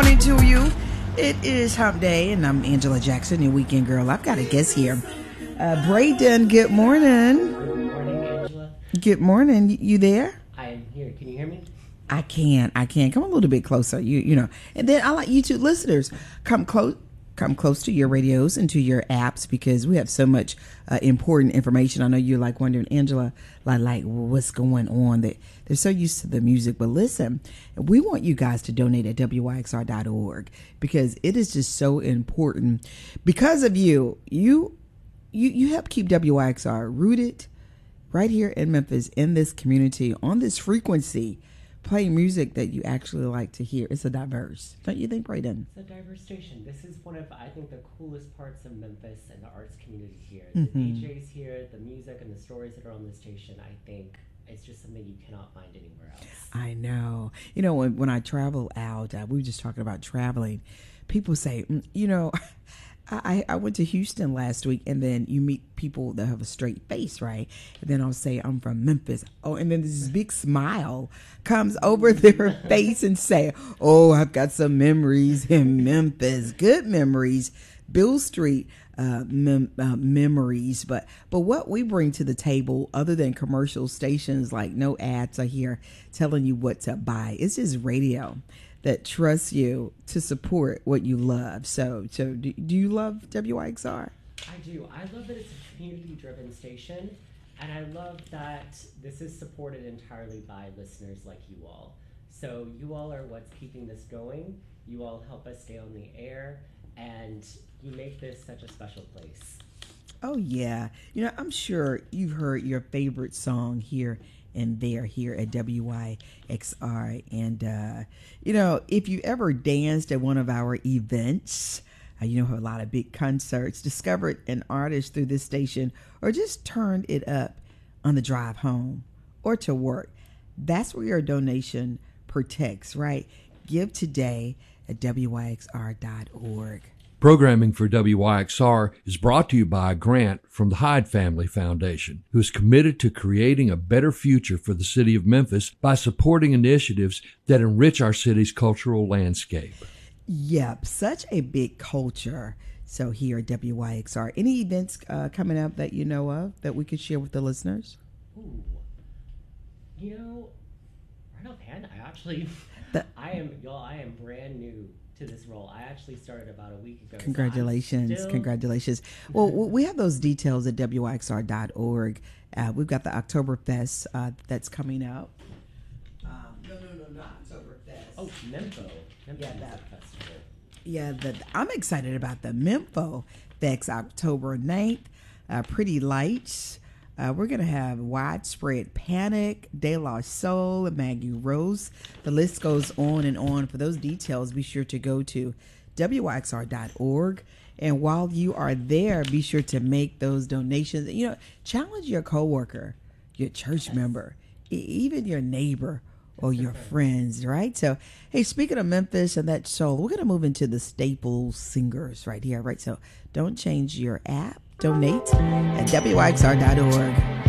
morning to you. It is Hump Day, and I'm Angela Jackson, your weekend girl. I've got a guest here. Braden, good morning. Good morning, Angela. Good morning. You there? I am here. Can you hear me? I can. Come a little bit closer. You know. And then I like you two listeners. Come close to your radios and to your apps, because we have so much important information. I know you're like wondering, Angela, like what's going on. They're so used to the music. But listen, we want you guys to donate at wyxr.org, because it is just so important. Because of you help keep WYXR rooted right here in Memphis, in this community, on this frequency, playing music that you actually like to hear. It's a diverse, don't you think, Braden? It's a diverse station. This is one of, I think, the coolest parts of Memphis and the arts community here. Mm-hmm. The DJs here, the music and the stories that are on this station, I think it's just something you cannot find anywhere else. I know. You know, when I travel out, we were just talking about traveling, people say, I went to Houston last week, and then you meet people that have a straight face, right? And then I'll say, I'm from Memphis. Oh, and then this big smile comes over their face and say, oh, I've got some memories in Memphis. Good memories. Bill Street memories. But what we bring to the table, other than commercial stations, like no ads are here telling you what to buy. It's just radio that trusts you to support what you love. So do you love WYXR? I do. I love that it's a community-driven station, and I love that this is supported entirely by listeners like you all. So you all are what's keeping this going. You all help us stay on the air, and you make this such a special place. Oh, yeah. You know, I'm sure you've heard your favorite song here and there here at WYXR. And, if you ever danced at one of our events, a lot of big concerts, discovered an artist through this station, or just turned it up on the drive home or to work, that's where your donation protects, right? Give today at wyxr.org. Programming for WYXR is brought to you by a grant from the Hyde Family Foundation, who is committed to creating a better future for the city of Memphis by supporting initiatives that enrich our city's cultural landscape. Yep, such a big culture. So here at WYXR, any events coming up that you know of that we could share with the listeners? Ooh, right offhand, I am brand new to this role. I actually started about a week ago. Congratulations. Well, we have those details at wyxr.org. We've got the Oktoberfest that's coming up. Not Oktoberfest. Oh, Mempho. Yeah, that festival. Yeah, I'm excited about the Mempho Fest, October 9th. Pretty Lights. We're going to have Widespread Panic, De La Soul, and Maggie Rose. The list goes on and on. For those details, be sure to go to wyxr.org. And while you are there, be sure to make those donations. Challenge your coworker, your church member, even your neighbor or your friends, right? So, hey, speaking of Memphis and that soul, we're going to move into the staple singers right here, right? So don't change your app. Donate at wyxr.org.